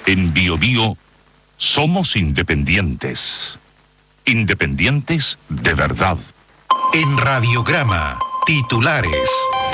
En BioBio somos independientes. Independientes de verdad. En Radiograma, titulares.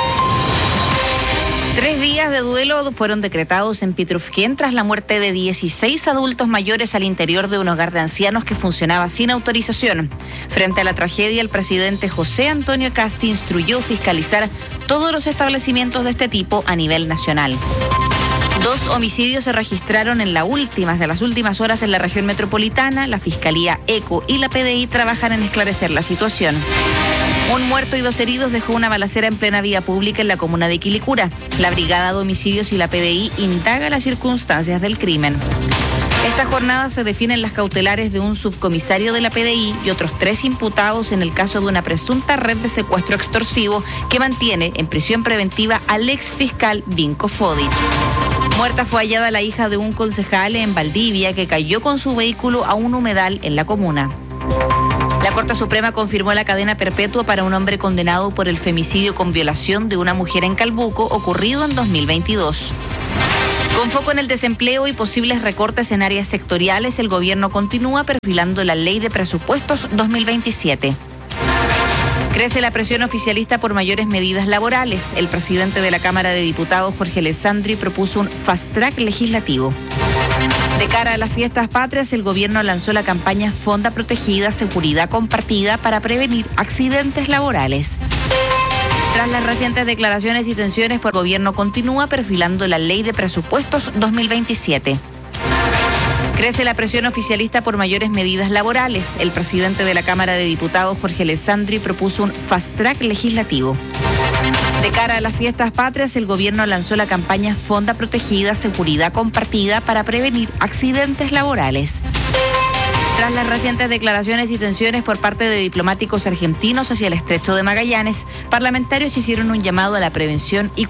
3 días de duelo fueron decretados en Pitrufquén tras la muerte de 16 adultos mayores al interior de un hogar de ancianos que funcionaba sin autorización. Frente a la tragedia, el presidente José Antonio Casti instruyó fiscalizar todos los establecimientos de este tipo a nivel nacional. 2 homicidios se registraron en las últimas horas en la región metropolitana. La Fiscalía ECO y la PDI trabajan en esclarecer la situación. Un muerto y 2 heridos dejó una balacera en plena vía pública en la comuna de Quilicura. La Brigada de Homicidios y la PDI indaga las circunstancias del crimen. Esta jornada se definen las cautelares de un subcomisario de la PDI y otros 3 imputados en el caso de una presunta red de secuestro extorsivo que mantiene en prisión preventiva al exfiscal Vinco Fodit. Muerta fue hallada la hija de un concejal en Valdivia que cayó con su vehículo a un humedal en la comuna. La Corte Suprema confirmó la cadena perpetua para un hombre condenado por el femicidio con violación de una mujer en Calbuco ocurrido en 2022. Con foco en el desempleo y posibles recortes en áreas sectoriales, el gobierno continúa perfilando la Ley de Presupuestos 2027. Crece la presión oficialista por mayores medidas laborales. El presidente de la Cámara de Diputados, Jorge Alessandri, propuso un fast track legislativo. De cara a las fiestas patrias, el gobierno lanzó la campaña Fonda Protegida, Seguridad Compartida para prevenir accidentes laborales. Tras las recientes declaraciones y tensiones, el gobierno continúa perfilando la Ley de Presupuestos 2027. Crece la presión oficialista por mayores medidas laborales. El presidente de la Cámara de Diputados, Jorge Alessandri, propuso un fast track legislativo. De cara a las fiestas patrias, el gobierno lanzó la campaña Fonda Protegida, Seguridad Compartida para prevenir accidentes laborales. Tras las recientes declaraciones y tensiones por parte de diplomáticos argentinos hacia el Estrecho de Magallanes, parlamentarios hicieron un llamado a la prevención y